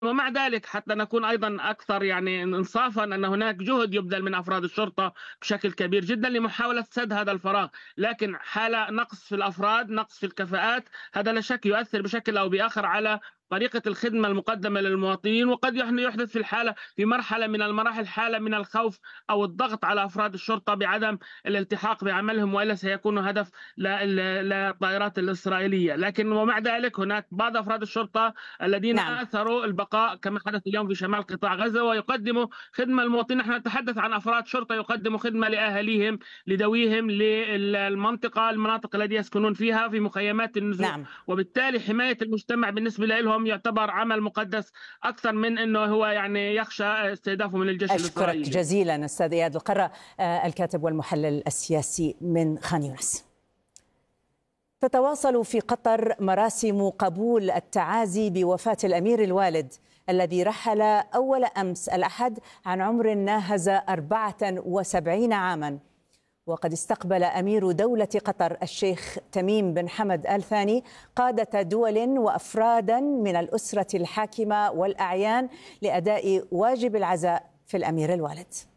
ومع ذلك حتى نكون أيضا أكثر يعني إنصافا، أن هناك جهد يبذل من أفراد الشرطة بشكل كبير جدا لمحاولة سد هذا الفراغ، لكن حال نقص في الأفراد، نقص في الكفاءات، هذا لا شك يؤثر بشكل أو بآخر على طريقة الخدمة المقدمة للمواطنين، وقد يحدث في مرحلة من المراحل حالة من الخوف أو الضغط على أفراد الشرطة بعدم الالتحاق بعملهم، وإلا سيكون هدف للطائرات الإسرائيلية. لكن ومع ذلك هناك بعض أفراد الشرطة الذين نعم. آثروا البقاء كما حدث اليوم في شمال قطاع غزة، ويقدموا خدمة للمواطنين. نحن نتحدث عن أفراد شرطة يقدموا خدمة لأهاليهم، لذويهم، المناطق التي يسكنون فيها في مخيمات النزوح، نعم. وبالتالي حماية المجتمع بالنسبة لهم يعتبر عمل مقدس أكثر من أنه هو يعني يخشى استهدافه من الجيش أشكرك الإسرائيلي. جزيلا أستاذ إياد القرة، الكاتب والمحلل السياسي من خان يونس. تتواصل في قطر مراسم قبول التعازي بوفاة الأمير الوالد الذي رحل أول أمس الأحد عن عمر ناهز 74 عاما. وقد استقبل أمير دولة قطر الشيخ تميم بن حمد آل ثاني قادة دول وأفرادا من الأسرة الحاكمة والأعيان لأداء واجب العزاء في الأمير الوالد.